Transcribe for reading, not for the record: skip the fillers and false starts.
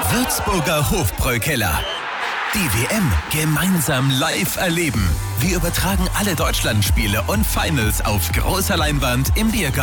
Würzburger Hofbräukeller. Die WM gemeinsam live erleben. Wir übertragen alle Deutschlandspiele und Finals auf großer Leinwand im Biergarten.